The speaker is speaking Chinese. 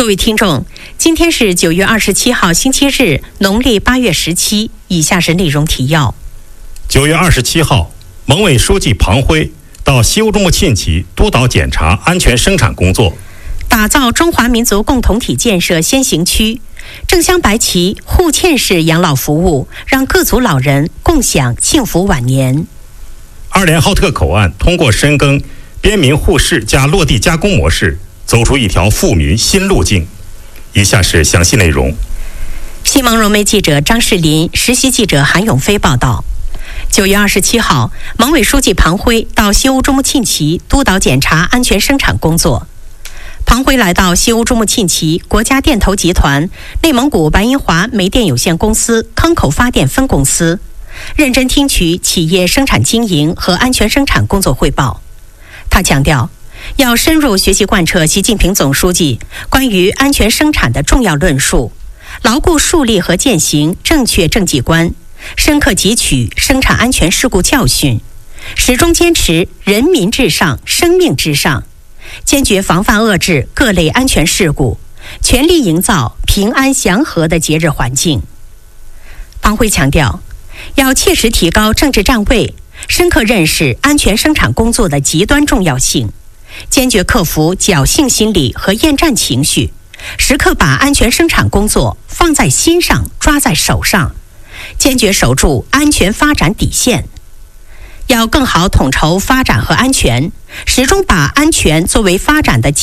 各位听众，今天是9月27号星期日，农历8月17。以下是内容提要。 9月27号，蒙委书记庞辉到西欧中国沁旗督导检查安全生产工作。 打造中华民族共同体建设先行区，正镶白旗沪沁式养老服务，让各族老人共享幸福晚年。 2连浩特口岸通过深耕边民互市加落地加工模式，走出一条富民新路径。以下是详细内容。 新闻融媒记者张世林、实习记者韩永飞报道。9月27号，蒙委书记庞辉到西欧中国沁旗督导检查安全生产工作。庞辉来到西欧中国沁旗国家电投集团内蒙古白银华煤电有限公司康口发电分公司，认真听取企业生产经营和安全生产工作汇报。他强调，要深入学习贯彻习近平总书记关于安全生产的重要论述，牢固树立和践行正确政绩观，深刻汲取生产安全事故教训，始终坚持人民至上、生命至上，坚决防范遏制各类安全事故，全力营造平安祥和的节日环境。庞辉强调，要切实提高政治站位，深刻认识安全生产工作的极端重要性，坚决克服侥幸心理和厌战情绪，时刻把安全生产工作放在心上、抓在手上，坚决守住安全发展底线。要更好统筹发展和安全，始终把安全作为发展的